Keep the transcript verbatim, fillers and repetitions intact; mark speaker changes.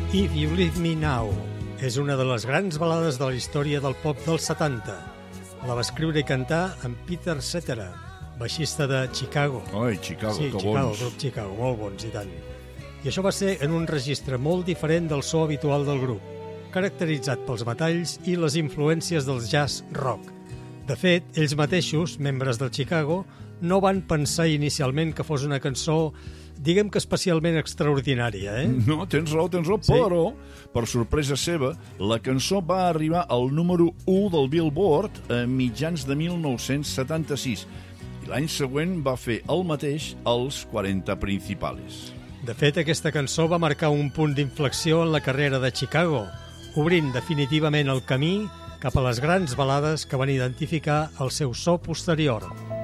Speaker 1: If You Leave Me Now és una de les grans balades de la història del pop dels setanta. La va escriure i cantar en Peter Cetera, baixista de Chicago.
Speaker 2: Ai, Chicago,
Speaker 1: sí,
Speaker 2: que
Speaker 1: Chicago,
Speaker 2: bons.
Speaker 1: grup Chicago, molt bons i tant. I això va ser en un registre molt diferent del so habitual del grup, caracteritzat pels metalls i les influències del jazz rock. De fet, ells mateixos, membres del Chicago, no van pensar inicialment que fos una cançó, diguem que especialment extraordinària, eh?
Speaker 2: No, tens raó, tens raó,
Speaker 1: Sí.
Speaker 2: però, per sorpresa seva, la cançó va arribar al número u del Billboard a mitjans de mil nou-cents setanta-sis i l'any següent va fer el mateix als quaranta principales.
Speaker 1: De fet, aquesta cançó va marcar un punt d'inflexió en la carrera de Chicago, obrint definitivament el camí cap a les grans balades que van identificar el seu so posterior.